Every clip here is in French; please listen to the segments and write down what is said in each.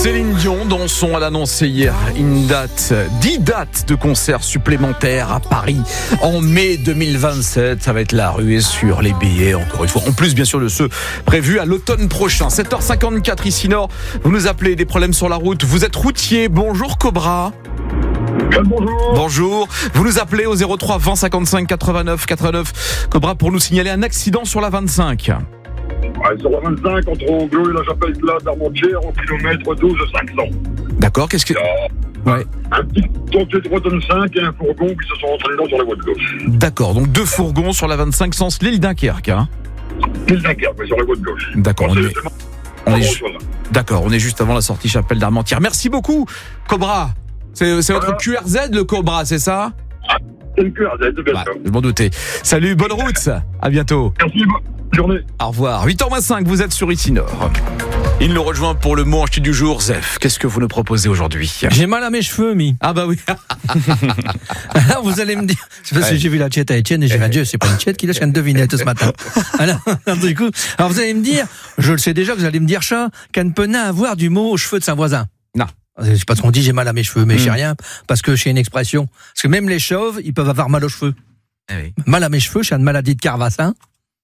Céline Dion, dans son, elle a annoncé hier 10 dates de concerts supplémentaires à Paris en mai 2027. Ça va être la ruée sur les billets, encore une fois. En plus, bien sûr, de ceux prévus à l'automne prochain. 7h54 ici Nord. Vous nous appelez, des problèmes sur la route. Vous êtes routier. Bonjour Cobra. Bonjour. Bonjour. Vous nous appelez au 03 20 55 89 89. Cobra, pour nous signaler un accident sur la 25. Sur la 25, entre Anglo et la Chapelle-Plate d'Armentières, au kilomètre 12 500. D'accord, qu'est-ce que... Ouais. Un petit tontier de 3 tonnes 5 et un fourgon qui se sont entraînés sur la voie de gauche. D'accord, donc 2 fourgons sur la 25 sens l'île Dunkerque. Hein. L'île Dunkerque, mais sur la voie de gauche. D'accord, D'accord, on est juste avant la sortie Chapelle d'Armentières. Merci beaucoup, Cobra. C'est votre QRZ, le Cobra, c'est ça? C'est le QRZ, bien sûr. Je m'en doutais. Salut, bonne route. À bientôt. Merci, bonne journée. Au revoir. 8h25, vous êtes sur ici Nord. Il nous rejoint pour le mot en chute du jour. Zef, qu'est-ce que vous nous proposez aujourd'hui? J'ai mal à mes cheveux, Ah bah oui. Alors vous allez me dire, c'est parce que j'ai vu la tchette à Étienne et j'ai dit, Dieu, c'est pas une tchette qui lâche une devinette ce matin. Alors du coup, vous allez me dire, je le sais déjà, vous allez me dire, chat, qu'elle peut pas avoir du mot aux cheveux de sa voisin. Non. C'est pas ce qu'on dit, j'ai mal à mes cheveux, mais j'ai rien, parce que j'ai une expression. Parce que même les chauves, ils peuvent avoir mal aux cheveux. Oui. Mal à mes cheveux, j'ai une maladie de Carvassin,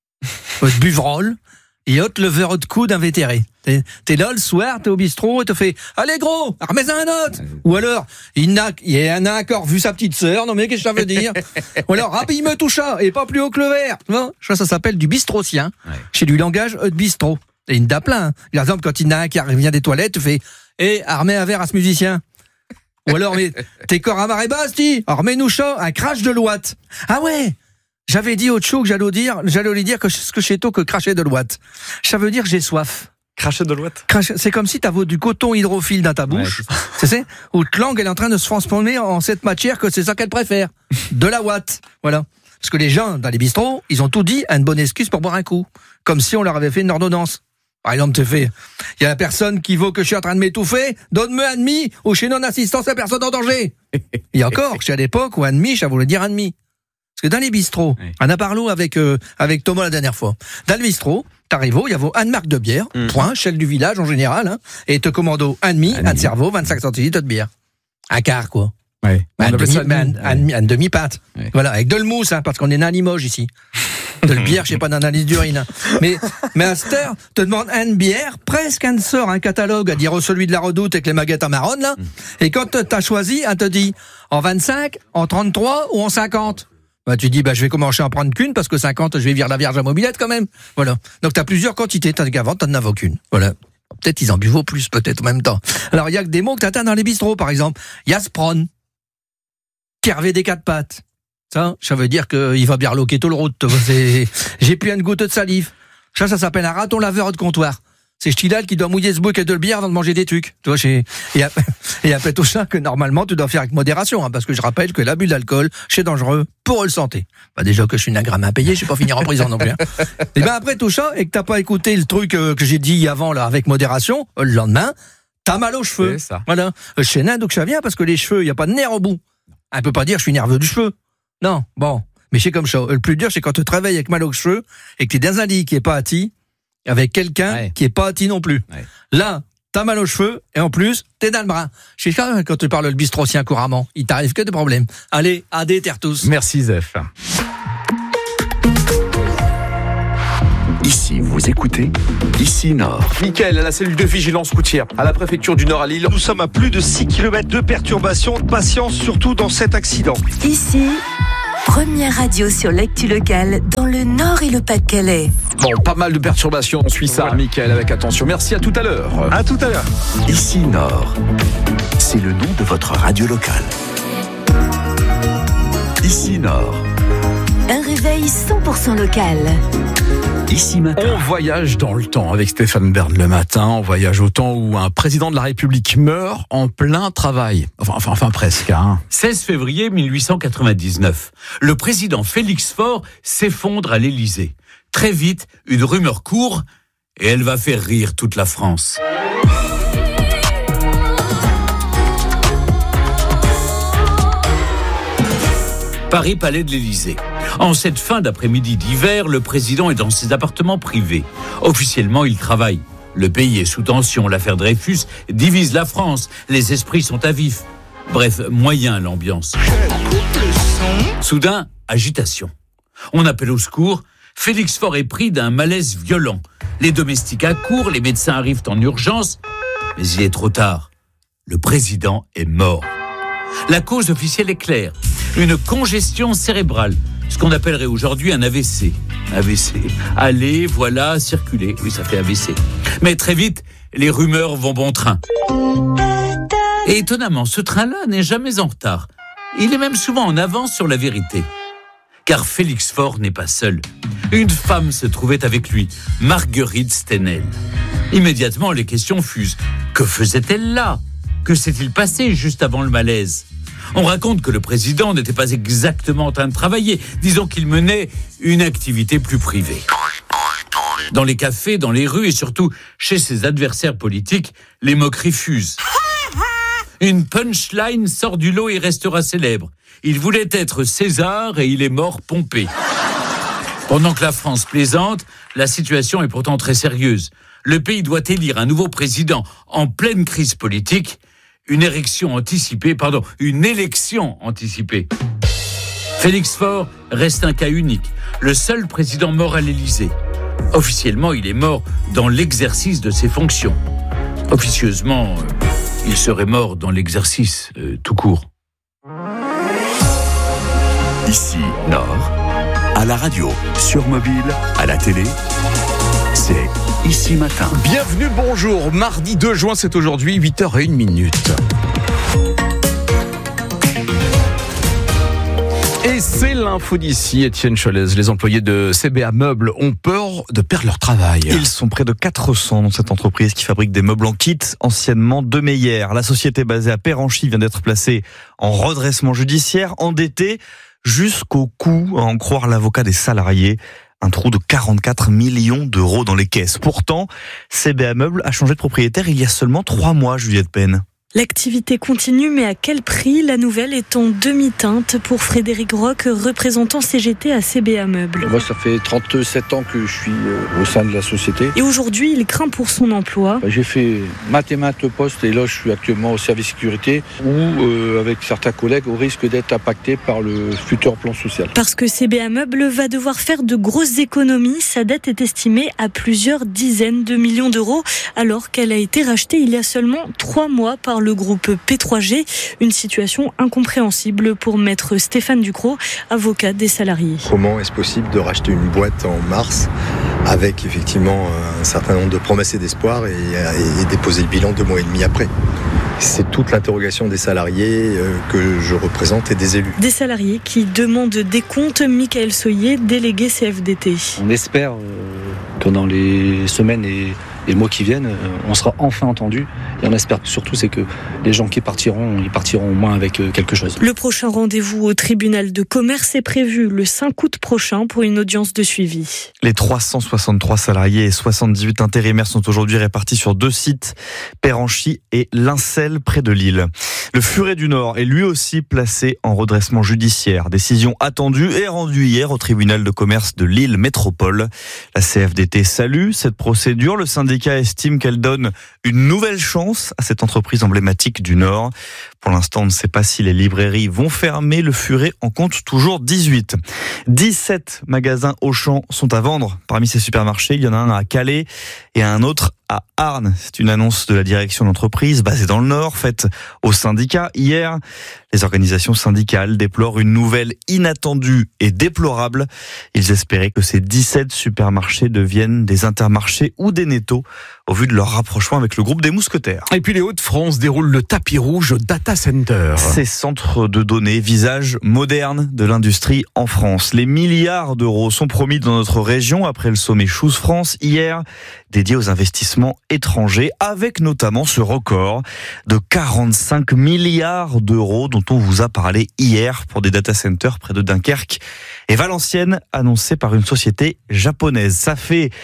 de buvrol, et autre le verre de coude invétéré. T'es là le soir, t'es au bistrot et te fait allez gros, remets-en un autre. Ou alors il y en a encore vu sa petite sœur, non mais qu'est-ce que ça veut dire? Ou alors il me touche et pas plus haut que le verre. Ça s'appelle du bistrotien. Chez du langage de bistrot. Et il y en a plein. Par exemple quand il y en a un qui revient des toilettes, tu fais remets un verre à ce musicien. Ou alors mais t'es corps à marée basse, remets-nous un crash de l'ouate. Ah ouais. J'avais dit autre chose que j'allais lui dire que ce que chez toi que cracher de l'ouate. Ça veut dire j'ai soif. Cracher de l'ouate. C'est comme si t'avais du coton hydrophile dans ta bouche. C'est où ta langue elle est en train de se transformer en cette matière que c'est ça qu'elle préfère. De la ouate. Voilà. Parce que les gens dans les bistrots, ils ont tout dit à une bonne excuse pour boire un coup. Comme si on leur avait fait une ordonnance. Par exemple, il y a la personne qui veut que je suis en train de m'étouffer, donne-moi un demi, ou chez non-assistance à personne en danger. Et encore, à l'époque où un demi, ça voulait dire un demi. Parce que dans les bistrots, on a parlé avec Thomas la dernière fois. Dans le bistrot, t'arrives, il y a une marque de bière, point, chelle du village en général, et te commande un demi, un cerveau, 25 centilitres de bière. Un quart, quoi. Ouais. Un demi-pinte. Ouais. Voilà, avec de le mousse, parce qu'on est dans Limoges ici. De la bière, je sais pas, d'analyse d'urine. Mais à cette heure, te demande une bière, presque un sort, un catalogue, à dire celui de la Redoute avec les maguettes à marron, là. Et quand t'as choisi, elle te dit, en 25, en 33 ou en 50. Tu dis, je vais commencer à en prendre qu'une, parce que 50, je vais virer la Vierge à mobilette quand même. Voilà. Donc t'as plusieurs quantités, tandis qu'avant, t'en avais aucune. Voilà. Peut-être ils en buvent plus, peut-être en même temps. Alors il y a que des mots que t'atteins dans les bistrots, par exemple. Il y a Spron, Kervé des 4 pattes. Ça veut dire qu'il va bien reloquer tout le route. J'ai plus une goutte de salive. Ça s'appelle un raton laveur de comptoir. C'est Stidal qui doit mouiller ce bouquet de bière avant de manger des trucs. Tu vois, et après tout ça, que normalement, tu dois faire avec modération, parce que je rappelle que l'abus d'alcool, c'est dangereux pour la santé. Déjà que je suis une gramme à payer, je vais pas finir en prison non plus. Et après tout ça, et que t'as pas écouté le truc que j'ai dit avant, là, avec modération, le lendemain, t'as mal aux cheveux. C'est ça. Voilà. Chez nain, donc ça vient, parce que les cheveux, il y a pas de nerf au bout. On peut pas dire, je suis nerveux du cheveu. Non, bon. Mais c'est comme ça. Le plus dur, c'est quand tu te réveilles avec mal aux cheveux, et que t'es dans un lit qui est pas atti, avec quelqu'un qui est pas atti non plus. Ouais. Là, t'as mal aux cheveux, et en plus, t'es dans le bras. Je sais pas, quand tu parles le bistrotien couramment, il t'arrive que des problèmes. Allez, à des terres tous. Merci, Zef. Ici, vous écoutez Ici Nord. Mickaël, à la cellule de vigilance routière, à la préfecture du Nord à Lille. Nous sommes à plus de 6 km de perturbation. Patience surtout dans cet accident. Ici, première radio sur l'actu locale dans le Nord et le Pas-de-Calais. Bon, pas mal de perturbations, on suit ça, Mickaël, avec attention. Merci, à tout à l'heure. À tout à l'heure. Ici Nord, c'est le nom de votre radio locale. Ici Nord. Un réveil 100% local. Ici matin. On voyage dans le temps avec Stéphane Bern le matin. On voyage au temps où un président de la République meurt en plein travail. Enfin presque. 16 février 1899. Le président Félix Faure s'effondre à l'Élysée. Très vite, une rumeur court et elle va faire rire toute la France. Paris, palais de l'Élysée. En cette fin d'après-midi d'hiver, le président est dans ses appartements privés. Officiellement, il travaille. Le pays est sous tension, l'affaire Dreyfus divise la France, les esprits sont à vif. Bref, moyen l'ambiance. Soudain, agitation. On appelle au secours. Félix Faure est pris d'un malaise violent. Les domestiques accourent, les médecins arrivent en urgence. Mais il est trop tard. Le président est mort. La cause officielle est claire. Une congestion cérébrale. Ce qu'on appellerait aujourd'hui un AVC. AVC. Aller, voilà, circuler. Oui, ça fait AVC. Mais très vite, les rumeurs vont bon train. Et étonnamment, ce train-là n'est jamais en retard. Il est même souvent en avance sur la vérité. Car Félix Faure n'est pas seul. Une femme se trouvait avec lui, Marguerite Stenel. Immédiatement, les questions fusent. Que faisait-elle là ? Que s'est-il passé juste avant le malaise ? On raconte que le président n'était pas exactement en train de travailler. Disons qu'il menait une activité plus privée. Dans les cafés, dans les rues et surtout chez ses adversaires politiques, les moqueries fusent. Une punchline sort du lot et restera célèbre. Il voulait être César et il est mort Pompée. Pendant que la France plaisante, la situation est pourtant très sérieuse. Le pays doit élire un nouveau président en pleine crise politique. Une élection anticipée. Félix Faure reste un cas unique. Le seul président mort à l'Élysée. Officiellement, il est mort dans l'exercice de ses fonctions. Officieusement, il serait mort dans l'exercice tout court. Ici, Nord, à la radio, sur mobile, à la télé, c'est Ici Matin. Bienvenue, bonjour. Mardi 2 juin, c'est aujourd'hui, 8h01. Et c'est l'info d'ici, Étienne Cholez. Les employés de CBA Meubles ont peur de perdre leur travail. Ils sont près de 400 dans cette entreprise qui fabrique des meubles en kit, anciennement de Meyer. La société basée à Péranchy vient d'être placée en redressement judiciaire, endettée jusqu'au cou, à en croire l'avocat des salariés. Un trou de 44 millions d'euros dans les caisses. Pourtant, CBA Meubles a changé de propriétaire il y a seulement 3 mois, Juliette Penn. L'activité continue, mais à quel prix ? La nouvelle est en demi-teinte pour Frédéric Roch, représentant CGT à CBA Meubles. Moi, ça fait 37 ans que je suis au sein de la société. Et aujourd'hui, il craint pour son emploi. J'ai fait maintes et maintes postes et là, je suis actuellement au service sécurité où, avec certains collègues, on risque d'être impacté par le futur plan social. Parce que CBA Meubles va devoir faire de grosses économies. Sa dette est estimée à plusieurs dizaines de millions d'euros, alors qu'elle a été rachetée il y a seulement 3 mois par le groupe P3G, une situation incompréhensible pour maître Stéphane Ducrot, avocat des salariés. Comment est-ce possible de racheter une boîte en mars avec effectivement un certain nombre de promesses et d'espoirs et déposer le bilan 2 mois et demi après ? C'est toute l'interrogation des salariés que je représente et des élus. Des salariés qui demandent des comptes. Michael Soyer, délégué CFDT. On espère que dans les semaines et les mois qui viennent, on sera enfin entendu. Et on espère surtout c'est que les gens qui partiront, ils partiront au moins avec quelque chose. Le prochain rendez-vous au tribunal de commerce est prévu le 5 août prochain pour une audience de suivi. Les 363 salariés et 78 intérimaires sont aujourd'hui répartis sur 2 sites, Péranchy et Lincel, près de Lille. Le Furet du Nord est lui aussi placé en redressement judiciaire. Décision attendue et rendue hier au tribunal de commerce de Lille Métropole. La CFDT salue cette procédure. Le syndicat estime qu'elle donne une nouvelle chance à cette entreprise emblématique du Nord. Pour l'instant, on ne sait pas si les librairies vont fermer. Le Furet en compte toujours 18. 17 magasins Auchan sont à vendre. Parmi ces supermarchés, il y en a un à Calais et un autre à Arnes. C'est une annonce de la direction d'entreprise basée dans le Nord, faite au syndicat hier. Les organisations syndicales déplorent une nouvelle inattendue et déplorable. Ils espéraient que ces 17 supermarchés deviennent des intermarchés ou des nettos au vu de leur rapprochement avec le groupe des Mousquetaires. Et puis les Hauts-de-France déroulent le tapis rouge au data center. Ces centres de données, visage moderne de l'industrie en France. Les milliards d'euros sont promis dans notre région après le sommet Choose France hier, dédié aux investissements étrangers, avec notamment ce record de 45 milliards d'euros dont on vous a parlé hier pour des data centers près de Dunkerque et Valenciennes, annoncé par une société japonaise. Ça fait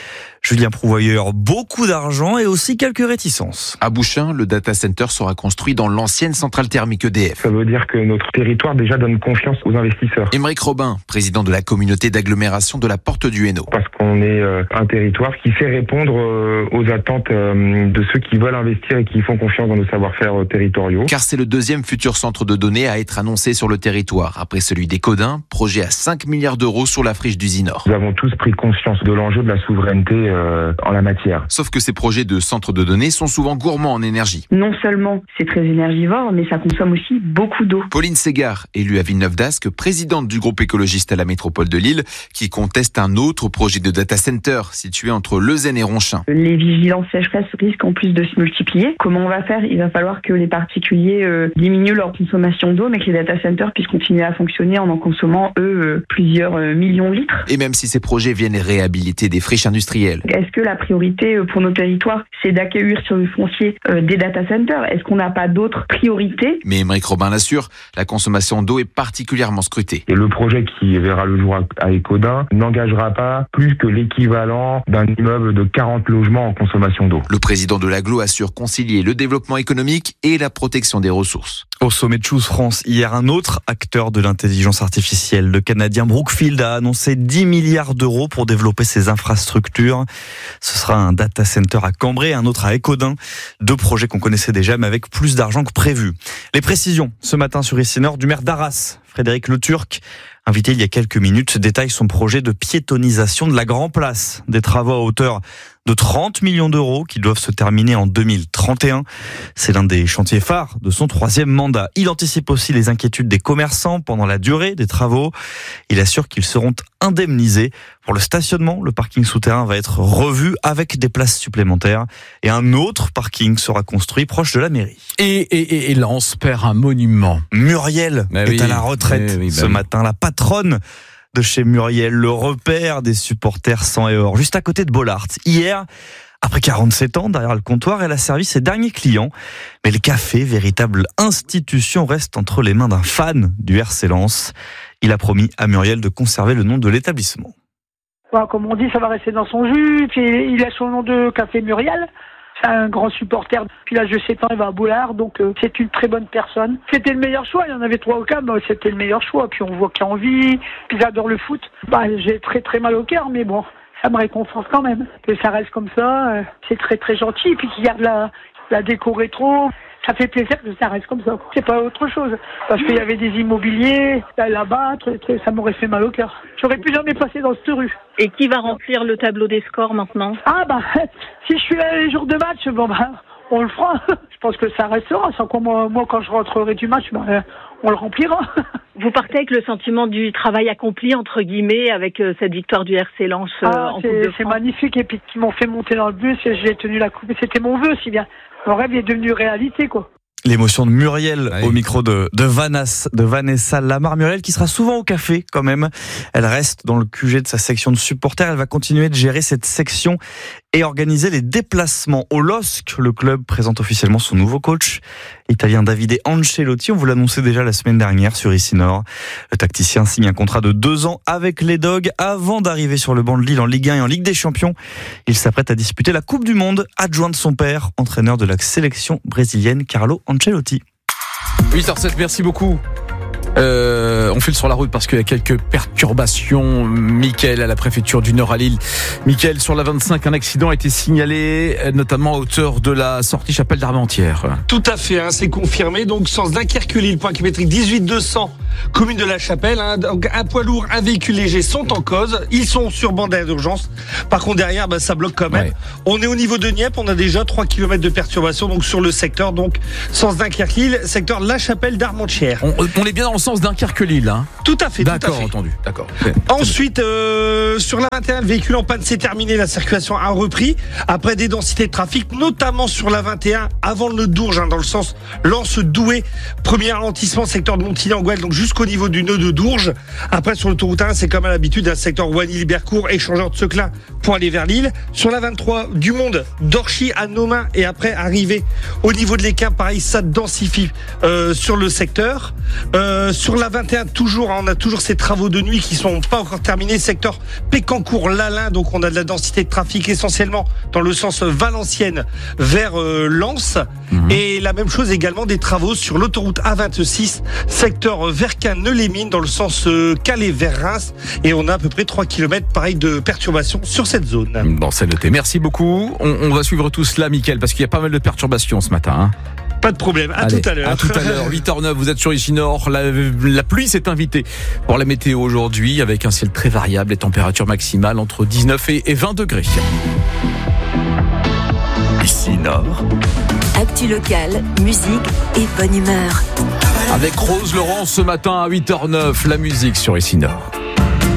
Julien Prouvoyeur, beaucoup d'argent et aussi quelques réticences. À Bouchain, le data center sera construit dans l'ancienne centrale thermique EDF. Ça veut dire que notre territoire déjà donne confiance aux investisseurs. Émeric Robin, président de la communauté d'agglomération de la Porte du Hainaut. Parce qu'on est un territoire qui sait répondre aux attentes de ceux qui veulent investir et qui font confiance dans nos savoir-faire territoriaux. Car c'est le deuxième futur centre de données à être annoncé sur le territoire, après celui des Caudins, projet à 5 milliards d'euros sur la friche du Zinor. Nous avons tous pris conscience de l'enjeu de la souveraineté en la matière. Sauf que ces projets de centres de données sont souvent gourmands en énergie. Non seulement c'est très énergivore, mais ça consomme aussi beaucoup d'eau. Pauline Ségard, élue à Villeneuve-d'Ascq, présidente du groupe écologiste à la métropole de Lille, qui conteste un autre projet de data center situé entre Leuzen et Ronchin. Les vigilances sécheresse risquent en plus de se multiplier. Comment on va faire ? Il va falloir que les particuliers diminuent leur consommation d'eau, mais que les data centers puissent continuer à fonctionner en consommant, plusieurs millions de litres. Et même si ces projets viennent réhabiliter des friches industrielles. Est-ce que la priorité pour nos territoires, c'est d'accueillir sur le foncier des data centers ? Est-ce qu'on n'a pas d'autres priorités ? Mais Émeric Robin l'assure, la consommation d'eau est particulièrement scrutée. Et le projet qui verra le jour à Écaudin n'engagera pas plus que l'équivalent d'un immeuble de 40 logements en consommation d'eau. Le président de l'agglo assure concilier le développement économique et la protection des ressources. Au sommet de Choose France, hier, un autre acteur de l'intelligence artificielle, le Canadien Brookfield, a annoncé 10 milliards d'euros pour développer ses infrastructures. Ce sera un data center à Cambrai, un autre à Écaudin. 2 projets qu'on connaissait déjà, mais avec plus d'argent que prévu. Les précisions ce matin sur Ici Nord du maire d'Arras, Frédéric Le Turc, invité il y a quelques minutes, détaille son projet de piétonisation de la Grand Place. Des travaux à hauteur de 30 millions d'euros qui doivent se terminer en 2031. C'est l'un des chantiers phares de son 3e mandat. Il anticipe aussi les inquiétudes des commerçants pendant la durée des travaux. Il assure qu'ils seront indemnisés. Pour le stationnement, le parking souterrain va être revu avec des places supplémentaires et un autre parking sera construit proche de la mairie. Et Lens perd un monument. Muriel est à la retraite ce matin. La patronne de chez Muriel, le repère des supporters sang et or, juste à côté de Bollaert. Hier, après 47 ans derrière le comptoir, elle a servi ses derniers clients. Mais le café, véritable institution, reste entre les mains d'un fan du RC Lens. Il a promis à Muriel de conserver le nom de l'établissement. Voilà, comme on dit, ça va rester dans son jus. Puis il a son nom de café Muriel. C'est un grand supporter. Puis l'âge de 7 ans, il va à Bollaert, donc c'est une très bonne personne. C'était le meilleur choix. Il y en avait 3 au cas, mais c'était le meilleur choix. Puis on voit qu'il a envie, puis j'adore le foot. J'ai très très mal au cœur, mais bon, ça me réconforte quand même. Que ça reste comme ça, c'est très très gentil. Et puis qu'il garde la déco rétro. Ça fait plaisir que ça reste comme ça. C'est pas autre chose. Parce qu'il y avait des immobiliers là-bas, ça m'aurait fait mal au cœur. J'aurais plus jamais passé dans cette rue. Et qui va remplir le tableau des scores maintenant ? Si je suis là les jours de match, on le fera. Je pense que ça restera. Sans quoi moi quand je rentrerai du match, on le remplira. Vous partez avec le sentiment du travail accompli, entre guillemets, avec cette victoire du RC Lens en Coupe de France. C'est magnifique. Et puis qui m'ont fait monter dans le bus et j'ai tenu la coupe. Et c'était mon vœu, si bien. Mon rêve est devenu réalité, quoi. L'émotion de Muriel au micro de Vanessa Lamar. Muriel qui sera souvent au café quand même. Elle reste dans le QG de sa section de supporters. Elle va continuer de gérer cette section et organiser les déplacements au LOSC. Le club présente officiellement son nouveau coach, l'italien Davide Ancelotti. On vous l'annonçait déjà la semaine dernière sur Ici Nord. Le tacticien signe un contrat de 2 ans avec les Dogs avant d'arriver sur le banc de Lille en Ligue 1 et en Ligue des Champions. Il s'apprête à disputer la Coupe du Monde, adjoint de son père, entraîneur de la sélection brésilienne Carlo Ancelotti. 8h07, merci beaucoup. On file sur la route parce qu'il y a quelques perturbations. Mickaël à la préfecture du Nord à Lille. Mickaël, sur la 25, un accident a été signalé, notamment à hauteur de la sortie Chapelle d'Armentières. Tout à fait, c'est confirmé. Donc, sens Dunkerque-Lille, point kilométrique 18-200, commune de la Chapelle. Donc, un poids lourd, un véhicule léger sont en cause. Ils sont sur bande d'arrêt d'urgence. Par contre, derrière, ça bloque quand même. Ouais. On est au niveau de Nieppe. On a déjà 3 km de perturbation donc sur le secteur. Donc, sens Dunkerque-Lille, secteur la Chapelle d'Armentières. On est bien dans le sens Dunkerque-Lille, hein. Tout à fait. D'accord, entendu. D'accord. Ensuite, sur la 21, le véhicule en panne s'est terminé. La circulation a repris après des densités de trafic, notamment sur la 21 avant le Dourges, dans le sens Lens-Douai. Premier ralentissement, secteur de Montigny en Guadeloupe, donc jusqu'au niveau du nœud de Dourges. Après, sur l'autoroute 1, c'est comme à l'habitude, un secteur Wany-Libercourt, échangeur de Seclin pour aller vers Lille. Sur la 23, du monde d'Orchy à Nomain et après arriver au niveau de l'Équin, pareil, ça densifie sur le secteur. Sur la 21, toujours, on a toujours ces travaux de nuit qui sont pas encore terminés. Secteur Pécancourt-Lalin, donc on a de la densité de trafic essentiellement dans le sens Valenciennes vers Lens. Et la même chose également des travaux sur l'autoroute A26, secteur Verquin-Neulémine dans le sens Calais vers Reims. Et on a à peu près 3 km pareil de perturbations sur cette zone. Bon, c'est noté. Merci beaucoup. On va suivre tout cela, Mickaël, parce qu'il y a pas mal de perturbations ce matin. Hein. Pas de problème, Allez, tout à l'heure. À tout à l'heure, 8h09, vous êtes sur Ici Nord. La pluie s'est invitée pour la météo aujourd'hui, avec un ciel très variable et température maximale entre 19 et 20 degrés. Ici Nord. Actu locale, musique et bonne humeur. Avec Rose Laurent ce matin à 8h09, la musique sur Ici Nord.